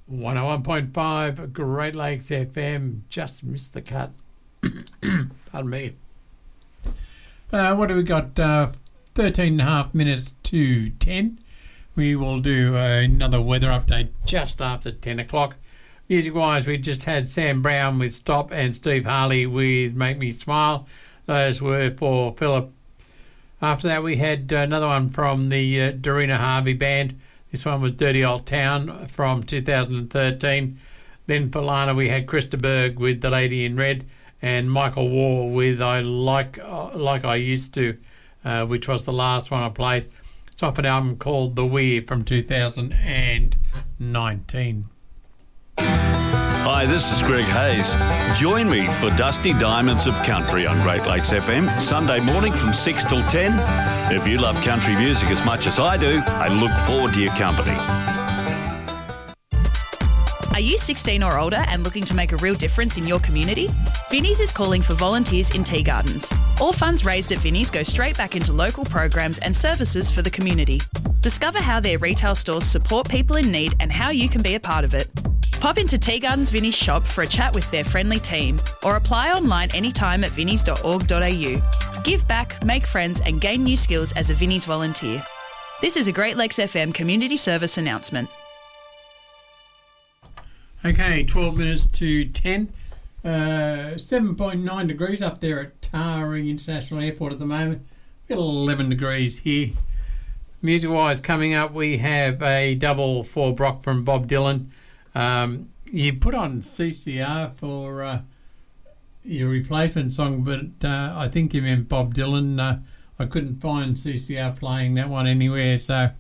101.5 Great Lakes FM. Just missed the cut. Pardon me. What do we got? 13 and a half minutes to 10. We will do another weather update just after 10 o'clock. Music-wise, we just had Sam Brown with Stop and Steve Harley with Make Me Smile. Those were for Philip. After that, we had another one from the Dorina Harvey Band. This one was Dirty Old Town from 2013. Then for Lana, we had Krista Berg with The Lady in Red and Michael Wall with I Like I Used To, which was the last one I played. It's off an album called The Weir from 2019. Hi, this is Greg Hayes. Join me for Dusty Diamonds of Country on Great Lakes FM, Sunday morning from 6 till 10. If you love country music as much as I do, I look forward to your company. Are you 16 or older and looking to make a real difference in your community? Vinnie's is calling for volunteers in tea gardens. All funds raised at Vinnie's go straight back into local programs and services for the community. Discover how their retail stores support people in need and how you can be a part of it. Pop into Tea Gardens Vinnie's shop for a chat with their friendly team or apply online anytime at vinnies.org.au. Give back, make friends and gain new skills as a Vinnie's volunteer. This is a Great Lakes FM community service announcement. Okay, 12 minutes to 10. 7.9 degrees up there at Taree International Airport at the moment. We've got 11 degrees here. Music-wise, coming up, we have a double for Brock from Bob Dylan. You put on CCR for your replacement song, but I think you meant Bob Dylan. I couldn't find CCR playing that one anywhere, so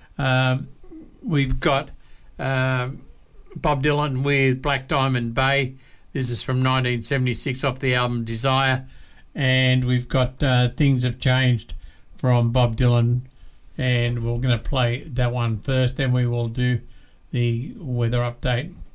we've got Bob Dylan with Black Diamond Bay. This is from 1976 off the album Desire, and we've got Things Have Changed from Bob Dylan, and we're going to play that one first, then we will do the weather update.